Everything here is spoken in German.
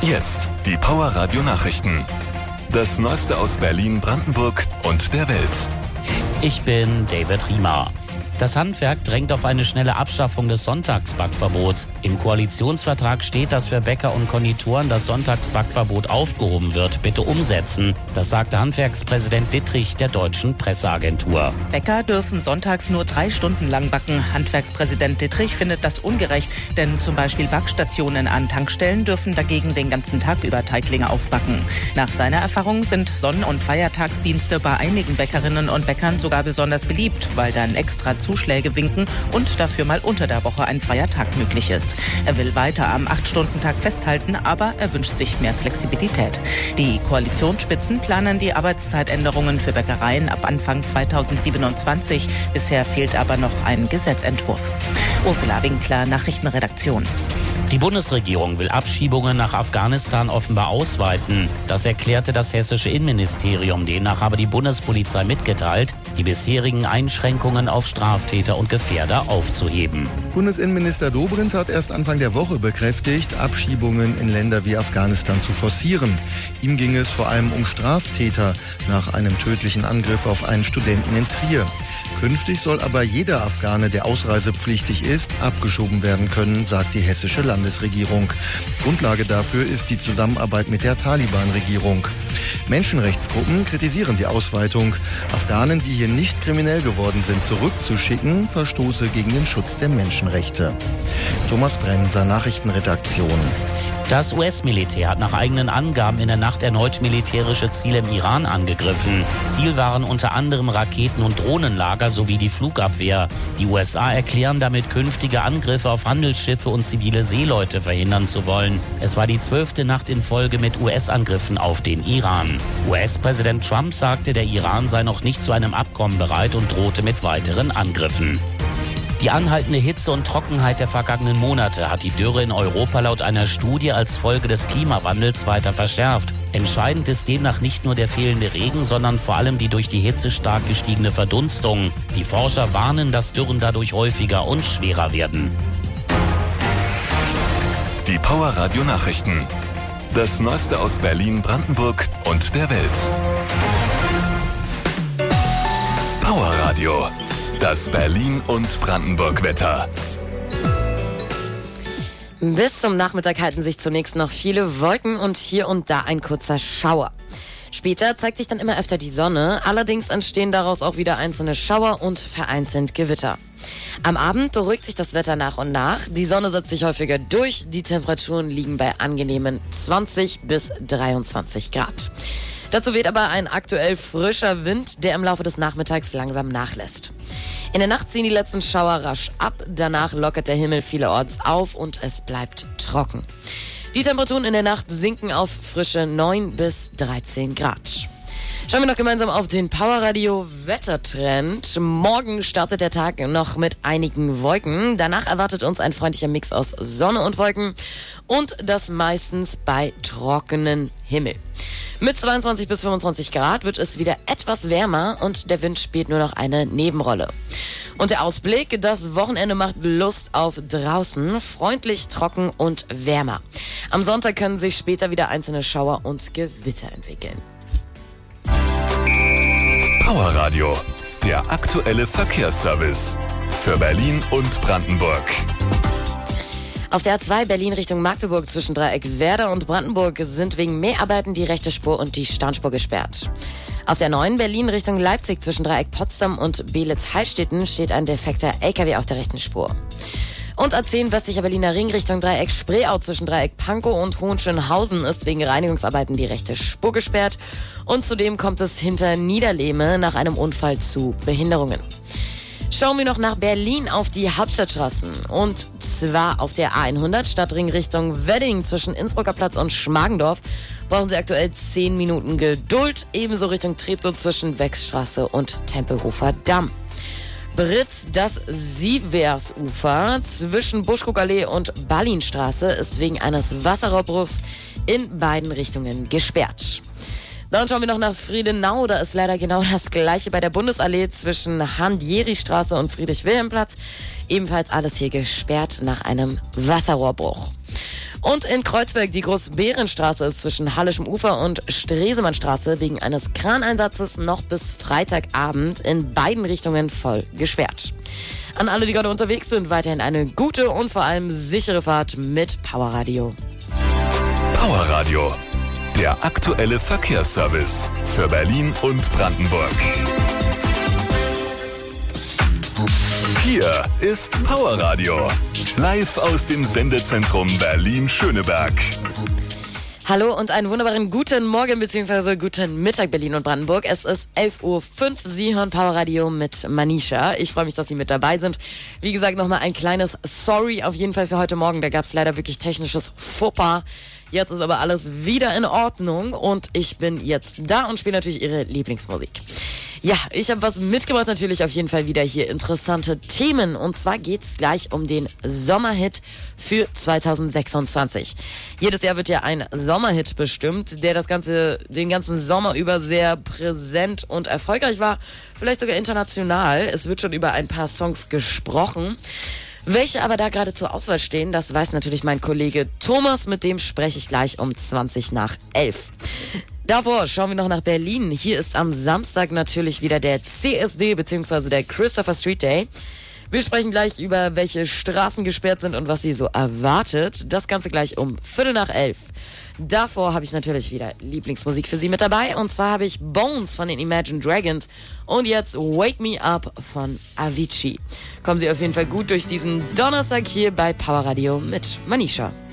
Jetzt die Power Radio Nachrichten. Das Neueste aus Berlin, Brandenburg und der Welt. Ich bin David Riemer. Das Handwerk drängt auf eine schnelle Abschaffung des Sonntagsbackverbots. Im Koalitionsvertrag steht, dass für Bäcker und Konditoren das Sonntagsbackverbot aufgehoben wird. Bitte umsetzen. Das sagte Handwerkspräsident Dittrich der Deutschen Presseagentur. Bäcker dürfen sonntags nur 3 Stunden lang backen. Handwerkspräsident Dittrich findet das ungerecht, denn zum Beispiel Backstationen an Tankstellen dürfen dagegen den ganzen Tag über Teiglinge aufbacken. Nach seiner Erfahrung sind Sonn- und Feiertagsdienste bei einigen Bäckerinnen und Bäckern sogar besonders beliebt, weil dann extra Zuschläge winken und dafür mal unter der Woche ein freier Tag möglich ist. Er will weiter am 8-Stunden-Tag festhalten, aber er wünscht sich mehr Flexibilität. Die Koalitionsspitzen planen die Arbeitszeitänderungen für Bäckereien ab Anfang 2027. Bisher fehlt aber noch ein Gesetzentwurf. Ursula Winkler, Nachrichtenredaktion. Die Bundesregierung will Abschiebungen nach Afghanistan offenbar ausweiten. Das erklärte das hessische Innenministerium. Demnach habe die Bundespolizei mitgeteilt, die bisherigen Einschränkungen auf Straftäter und Gefährder aufzuheben. Bundesinnenminister Dobrindt hat erst Anfang der Woche bekräftigt, Abschiebungen in Länder wie Afghanistan zu forcieren. Ihm ging es vor allem um Straftäter nach einem tödlichen Angriff auf einen Studenten in Trier. Künftig soll aber jeder Afghane, der ausreisepflichtig ist, abgeschoben werden können, sagt die hessische Landesregierung. Grundlage dafür ist die Zusammenarbeit mit der Taliban-Regierung. Menschenrechtsgruppen kritisieren die Ausweitung. Afghanen, die hier nicht kriminell geworden sind, zurückzuschicken, verstoße gegen den Schutz der Menschenrechte. Thomas Bremser, Nachrichtenredaktion. Das US-Militär hat nach eigenen Angaben in der Nacht erneut militärische Ziele im Iran angegriffen. Ziel waren unter anderem Raketen- und Drohnenlager sowie die Flugabwehr. Die USA erklären damit, künftige Angriffe auf Handelsschiffe und zivile Seeleute verhindern zu wollen. Es war die 12. Nacht in Folge mit US-Angriffen auf den Iran. US-Präsident Trump sagte, der Iran sei noch nicht zu einem Abkommen bereit und drohte mit weiteren Angriffen. Die anhaltende Hitze und Trockenheit der vergangenen Monate hat die Dürre in Europa laut einer Studie als Folge des Klimawandels weiter verschärft. Entscheidend ist demnach nicht nur der fehlende Regen, sondern vor allem die durch die Hitze stark gestiegene Verdunstung. Die Forscher warnen, dass Dürren dadurch häufiger und schwerer werden. Die Power Radio Nachrichten. Das Neueste aus Berlin, Brandenburg und der Welt. Power Radio. Das Berlin- und Brandenburg-Wetter. Bis zum Nachmittag halten sich zunächst noch viele Wolken und hier und da ein kurzer Schauer. Später zeigt sich dann immer öfter die Sonne, allerdings entstehen daraus auch wieder einzelne Schauer und vereinzelt Gewitter. Am Abend beruhigt sich das Wetter nach und nach, die Sonne setzt sich häufiger durch, die Temperaturen liegen bei angenehmen 20 bis 23 Grad. Dazu weht aber ein aktuell frischer Wind, der im Laufe des Nachmittags langsam nachlässt. In der Nacht ziehen die letzten Schauer rasch ab, danach lockert der Himmel vielerorts auf und es bleibt trocken. Die Temperaturen in der Nacht sinken auf frische 9 bis 13 Grad. Schauen wir noch gemeinsam auf den Powerradio Wettertrend. Morgen startet der Tag noch mit einigen Wolken. Danach erwartet uns ein freundlicher Mix aus Sonne und Wolken und das meistens bei trockenem Himmel. Mit 22 bis 25 Grad wird es wieder etwas wärmer und der Wind spielt nur noch eine Nebenrolle. Und der Ausblick, das Wochenende macht Lust auf draußen, freundlich, trocken und wärmer. Am Sonntag können sich später wieder einzelne Schauer und Gewitter entwickeln. Power Radio. Der aktuelle Verkehrsservice. Für Berlin und Brandenburg. Auf der A2 Berlin Richtung Magdeburg zwischen Dreieck Werder und Brandenburg sind wegen Mäharbeiten die rechte Spur und die Starnspur gesperrt. Auf der 9 Berlin Richtung Leipzig zwischen Dreieck Potsdam und Beelitz-Heilstätten steht ein defekter LKW auf der rechten Spur. Und A10 westlicher Berliner Ring Richtung Dreieck Spreeau zwischen Dreieck Pankow und Hohenschönhausen ist wegen Reinigungsarbeiten die rechte Spur gesperrt. Und zudem kommt es hinter Niederlehme nach einem Unfall zu Behinderungen. Schauen wir noch nach Berlin auf die Hauptstadtstraßen. Und zwar auf der A100 Stadtring Richtung Wedding zwischen Innsbrucker Platz und Schmargendorf brauchen Sie aktuell 10 Minuten Geduld. Ebenso Richtung Treptow zwischen Wechsstraße und Tempelhofer Damm. Britz, das Sieversufer zwischen Buschkuckallee und Ballinstraße ist wegen eines Wasserrohrbruchs in beiden Richtungen gesperrt. Dann schauen wir noch nach Friedenau. Da ist leider genau das Gleiche bei der Bundesallee zwischen Hand-Jeri-Straße und Friedrich-Wilhelm-Platz. Ebenfalls alles hier gesperrt nach einem Wasserrohrbruch. Und in Kreuzberg, die Großbärenstraße ist zwischen Hallischem Ufer und Stresemannstraße wegen eines Kraneinsatzes noch bis Freitagabend in beiden Richtungen voll gesperrt. An alle, die gerade unterwegs sind, weiterhin eine gute und vor allem sichere Fahrt mit Powerradio. Powerradio, der aktuelle Verkehrsservice für Berlin und Brandenburg. Hier ist Powerradio, live aus dem Sendezentrum Berlin-Schöneberg. Hallo und einen wunderbaren guten Morgen bzw. guten Mittag Berlin und Brandenburg. Es ist 11.05 Uhr. Sie hören Powerradio mit Manisha. Ich freue mich, dass Sie mit dabei sind. Wie gesagt, nochmal ein kleines Sorry auf jeden Fall für heute Morgen. Da gab es leider wirklich technisches Fauxpas. Jetzt ist aber alles wieder in Ordnung und ich bin jetzt da und spiele natürlich Ihre Lieblingsmusik. Ja, ich habe was mitgebracht, natürlich auf jeden Fall wieder hier interessante Themen. Und zwar geht's gleich um den Sommerhit für 2026. Jedes Jahr wird ja ein Sommerhit bestimmt, der den ganzen Sommer über sehr präsent und erfolgreich war. Vielleicht sogar international. Es wird schon über ein paar Songs gesprochen. Welche aber da gerade zur Auswahl stehen, das weiß natürlich mein Kollege Thomas. Mit dem spreche ich gleich um 11:20. Davor schauen wir noch nach Berlin. Hier ist am Samstag natürlich wieder der CSD bzw. der Christopher Street Day. Wir sprechen gleich über welche Straßen gesperrt sind und was sie so erwartet. Das Ganze gleich um 11:15. Davor habe ich natürlich wieder Lieblingsmusik für Sie mit dabei. Und zwar habe ich Bones von den Imagine Dragons und jetzt Wake Me Up von Avicii. Kommen Sie auf jeden Fall gut durch diesen Donnerstag hier bei Powerradio mit Manisha.